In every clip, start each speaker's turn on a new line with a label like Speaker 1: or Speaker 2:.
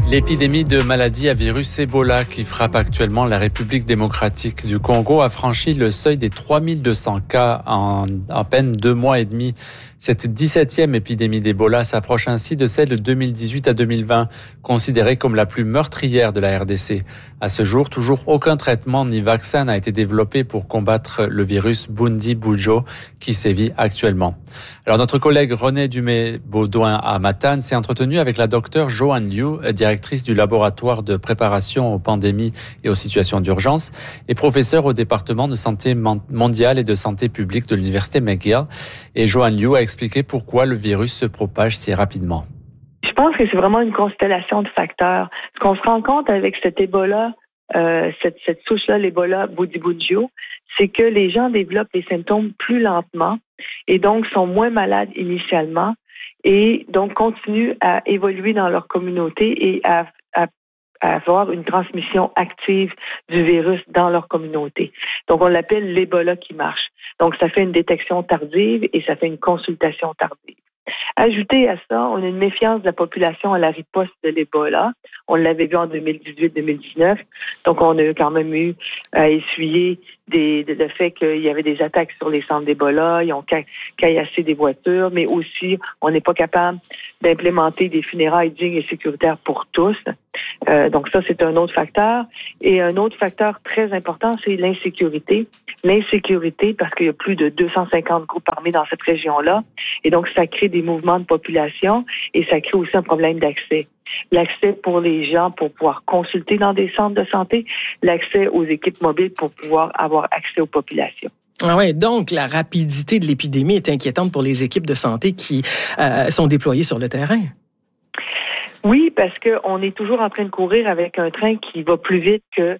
Speaker 1: L'épidémie de maladie à virus Ebola qui frappe actuellement la République démocratique du Congo a franchi le seuil des 3200 cas en à peine 2 mois et demi. Cette 17e épidémie d'Ebola s'approche ainsi de celle de 2018 à 2020, considérée comme la plus meurtrière de la RDC. À ce jour, toujours aucun traitement ni vaccin n'a été développé pour combattre le virus Bundi-Bujo qui sévit actuellement. Alors notre collègue René Dumais-Baudouin à Matane s'est entretenu avec la docteure Joanne Liu, directrice du laboratoire de préparation aux pandémies et aux situations d'urgence et professeure au département de santé mondiale et de santé publique de l'université McGill. Et Joanne Liu a expliqué pourquoi le virus se propage si rapidement.
Speaker 2: Je pense que c'est vraiment une constellation de facteurs. Ce qu'on se rend compte avec cet Ebola, cette souche-là, l'Ebola Bundi-Bujo, c'est que les gens développent les symptômes plus lentement et donc sont moins malades initialement et donc continuent à évoluer dans leur communauté et à avoir une transmission active du virus dans leur communauté. Donc, on l'appelle l'Ebola qui marche. Donc, ça fait une détection tardive et ça fait une consultation tardive. Ajouté à ça, on a une méfiance de la population à la riposte de l'Ebola. On l'avait vu en 2018-2019. Donc, on a quand même eu à essuyer le fait qu'il y avait des attaques sur les centres d'Ebola. Ils ont caillassé des voitures, mais aussi, on n'est pas capable d'implémenter des funérailles dignes et sécuritaires pour tous. Donc, ça, c'est un autre facteur. Et un autre facteur très important, c'est l'insécurité. L'insécurité, parce qu'il y a plus de 250 groupes armés dans cette région-là. Et donc, ça crée des mouvements de population et ça crée aussi un problème d'accès. L'accès pour les gens pour pouvoir consulter dans des centres de santé, l'accès aux équipes mobiles pour pouvoir avoir accès aux populations.
Speaker 3: Ah ouais, donc la rapidité de l'épidémie est inquiétante pour les équipes de santé qui sont déployées sur le terrain.
Speaker 2: Oui, parce qu'on est toujours en train de courir avec un train qui va plus vite que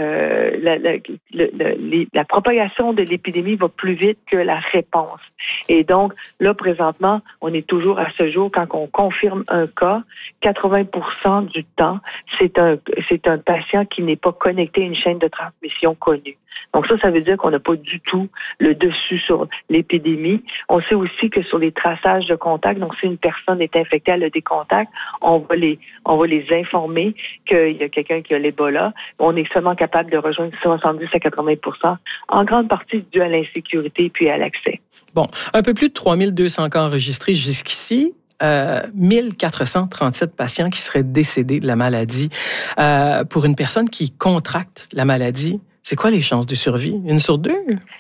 Speaker 2: la propagation de l'épidémie va plus vite que la réponse. Et donc, là, présentement, on est toujours à ce jour, quand on confirme un cas, 80% du temps, c'est un patient qui n'est pas connecté à une chaîne de transmission connue. Donc ça veut dire qu'on n'a pas du tout le dessus sur l'épidémie. On sait aussi que sur les traçages de contacts, donc si une personne est infectée, elle a des contacts, on va les informer qu'il y a quelqu'un qui a l'Ebola. On est seulement capable de rejoindre 70 à 80%, en grande partie dû à l'insécurité puis à l'accès.
Speaker 3: Bon, un peu plus de 3200 cas enregistrés jusqu'ici. 1437 patients qui seraient décédés de la maladie. Pour une personne qui contracte la maladie, c'est quoi les chances de survie? 1 sur 2?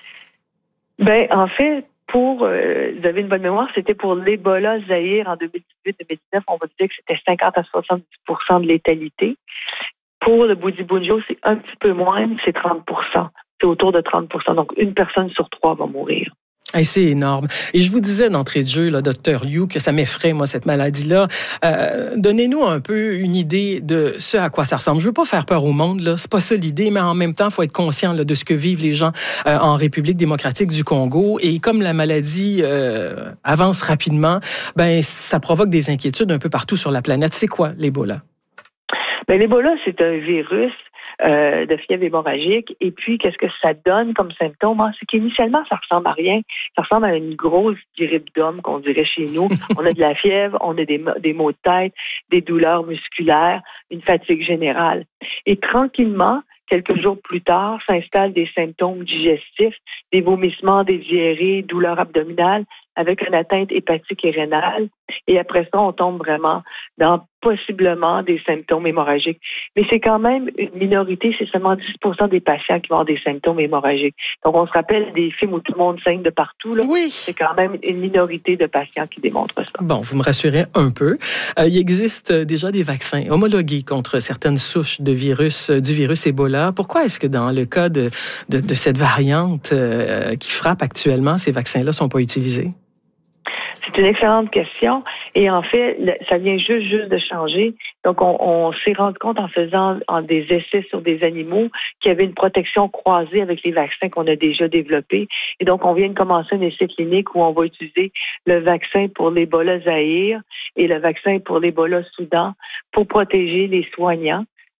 Speaker 2: Ben, en fait, vous avez une bonne mémoire, c'était pour l'Ebola Zaïre en 2018-2019, on va dire que c'était 50 à 70% de létalité. Pour le Bundi-Bujo, c'est un petit peu moins, c'est 30%. C'est autour de 30%. Donc, 1 personne sur 3 va mourir.
Speaker 3: Hey, c'est énorme. Et je vous disais d'entrée de jeu, là, Dr. Liu, que ça m'effraie, moi, cette maladie-là. Donnez-nous un peu une idée de ce à quoi ça ressemble. Je veux pas faire peur au monde, là. C'est pas ça l'idée, mais en même temps, il faut être conscient là, de ce que vivent les gens en République démocratique du Congo. Et comme la maladie avance rapidement, ben ça provoque des inquiétudes un peu partout sur la planète. C'est quoi l'Ebola?
Speaker 2: Ben, l'Ebola, c'est un virus de fièvre hémorragique. Et puis, qu'est-ce que ça donne comme symptôme? C'est qu'initialement, ça ressemble à rien. Ça ressemble à une grosse grippe d'homme, qu'on dirait chez nous. On a de la fièvre, on a des maux de tête, des douleurs musculaires, une fatigue générale. Et tranquillement, quelques jours plus tard, s'installent des symptômes digestifs, des vomissements, des diarrhées, douleurs abdominales, avec une atteinte hépatique et rénale. Et après ça, on tombe vraiment dans possiblement des symptômes hémorragiques. Mais c'est quand même une minorité, c'est seulement 10% des patients qui vont avoir des symptômes hémorragiques. Donc, on se rappelle des films où tout le monde saigne de partout. Là.
Speaker 3: Oui.
Speaker 2: C'est quand même une minorité de patients qui démontrent ça.
Speaker 3: Bon, vous me rassurez un peu. Il existe déjà des vaccins homologués contre certaines souches de du virus Ebola. Pourquoi est-ce que dans le cas de cette variante qui frappe actuellement, ces vaccins-là ne sont pas utilisés?
Speaker 2: C'est une excellente question. Et en fait, ça vient juste de changer. Donc, on s'est rendu compte en faisant des essais sur des animaux qu'il y avait une protection croisée avec les vaccins qu'on a déjà développés. Et donc, on vient de commencer un essai clinique où on va utiliser le vaccin pour l'Ebola Zaïre et le vaccin pour l'Ebola Soudan pour protéger les soignants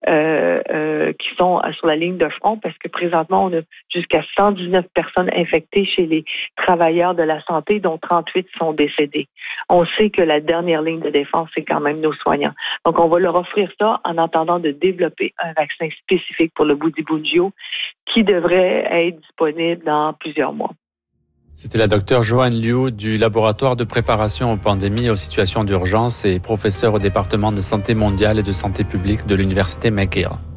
Speaker 2: qui sont sur la ligne de front, parce que présentement, on a jusqu'à 119 personnes infectées chez les travailleurs de la santé, dont 38 sont décédés. On sait que la dernière ligne de défense, c'est quand même nos soignants. Donc, on va leur offrir ça en attendant de développer un vaccin spécifique pour le Bundibugyo qui devrait être disponible dans plusieurs mois.
Speaker 1: C'était la docteure Joanne Liu du laboratoire de préparation aux pandémies et aux situations d'urgence et professeure au département de santé mondiale et de santé publique de l'Université McGill.